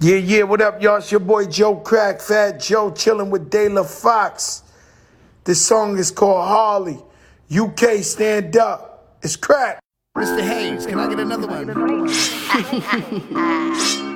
Yeah, what up, y'all? It's your boy Joe Crack, Fat Joe, chilling with De La Fox. This song is called Harley. UK, stand up. It's crack. Mr. Hayes, can I get another one?